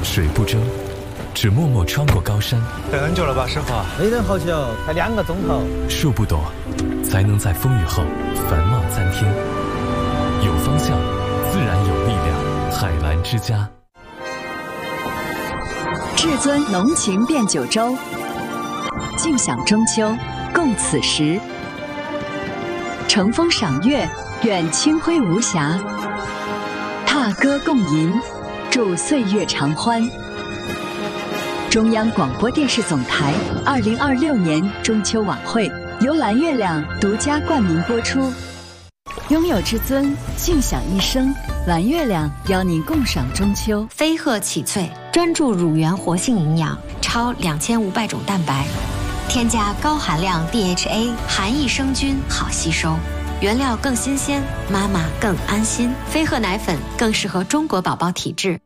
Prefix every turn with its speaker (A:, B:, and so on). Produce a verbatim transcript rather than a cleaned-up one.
A: 水不争，只默默穿过高山。
B: 等很久了吧，师傅？
C: 没等好久，才两个钟头。
A: 树不躲，才能在风雨后繁茂参天。有方向，自然有力量。海澜之家。
D: 至尊浓情变九州，尽享中秋，共此时。乘风赏月，愿清辉无瑕；踏歌共吟，祝岁月长欢。中央广播电视总台二零二六年中秋晚会由蓝月亮独家冠名播出。拥有至尊，尽享一生。蓝月亮邀您共赏中秋。
E: 飞鹤启萃，专注乳源活性营养，超两千五百种蛋白，添加高含量 D H A， 含益生菌，好吸收。原料更新鲜，妈妈更安心。飞鹤奶粉更适合中国宝宝体质。